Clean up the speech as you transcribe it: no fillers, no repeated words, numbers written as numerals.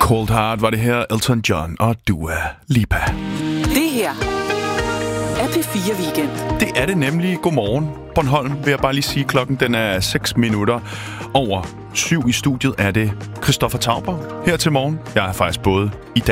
Cold Heart var det her, Elton John og Dua Lipa. Det her er P4 Weekend. Det er det nemlig. Godmorgen, Bornholm, vil jeg bare lige sige. Klokken den er 6 minutter over 7. I studiet er det Christoffer Tauber her til morgen. Jeg er faktisk både i dag